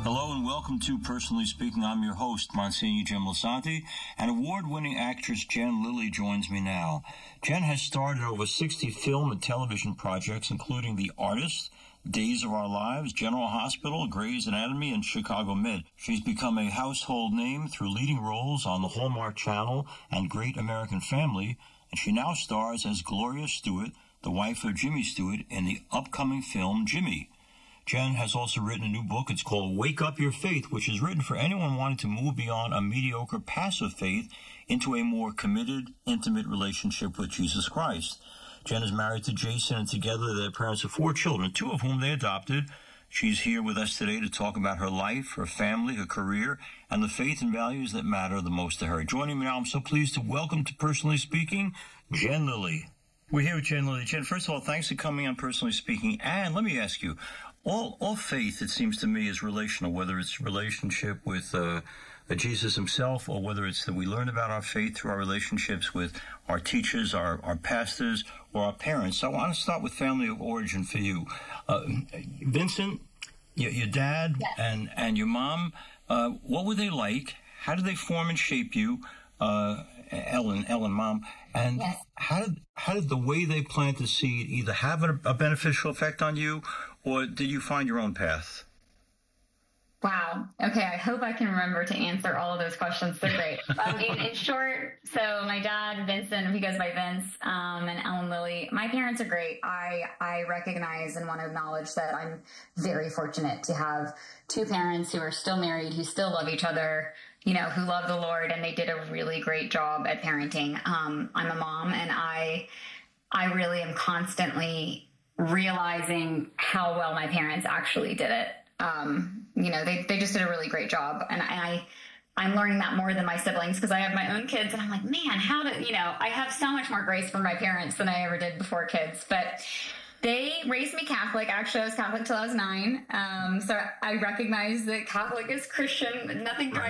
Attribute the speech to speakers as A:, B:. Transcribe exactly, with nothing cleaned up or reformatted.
A: Hello and welcome to Personally Speaking. I'm your host, Monsignor Jim Lisanti, and award-winning actress Jen Lilly joins me now. Jen has starred over sixty film and television projects, including The Artist, Days of Our Lives, General Hospital, Grey's Anatomy, and Chicago Med. She's become a household name through leading roles on the Hallmark Channel and Great American Family, and she now stars as Gloria Stewart, the wife of Jimmy Stewart, in the upcoming film Jimmy. Jen has also written a new book. It's called Wake Up Your Faith, which is written for anyone wanting to move beyond a mediocre, passive faith into a more committed, intimate relationship with Jesus Christ. Jen is married to Jason, and together they're parents of four children, two of whom they adopted. She's here with us today to talk about her life, her family, her career, and the faith and values that matter the most to her. Joining me now, I'm so pleased to welcome to Personally Speaking, Jen Lilly. We're here with Jen Lilly. Jen, first of all, thanks for coming on Personally Speaking. And let me ask you, all all faith, it seems to me, is relational, whether it's relationship with uh, Jesus himself or whether it's that we learn about our faith through our relationships with our teachers, our, our pastors, or our parents. So I want to start with family of origin for you. Uh, Vincent, your, your dad
B: yes.
A: and, and your mom, uh, what were they like? How did they form and shape you? Uh, Ellen, Ellen, mom, and
B: yes.
A: how did how did the way they planted seed either have a, a beneficial effect on you, or did you find your own path?
B: Wow. Okay. I hope I can remember to answer all of those questions. They're great. um, in, in short, so my dad, Vincent, he goes by Vince, um, and Ellen Lilly. My parents are great. I I recognize and want to acknowledge that I'm very fortunate to have two parents who are still married, who still love each other, you know, who love the Lord, and they did a really great job at parenting. Um, I'm a mom, and I, I really am constantly realizing how well my parents actually did it. Um, you know, they, they just did a really great job. And I, I'm learning that more than my siblings because I have my own kids, and I'm like, man, how did, you know, I have so much more grace from my parents than I ever did before kids. But they raised me Catholic. Actually, I was Catholic till I was nine. Um, so I recognize that Catholic is Christian. Nothing